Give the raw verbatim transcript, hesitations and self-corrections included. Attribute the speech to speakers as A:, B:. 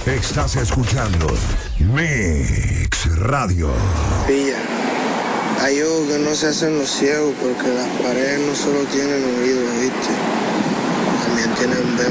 A: Estás escuchando Mix Radio.
B: Pilla, hay ojos que no se hacen los ciegos porque las paredes no solo tienen oídos, ¿viste? También tienen vemos.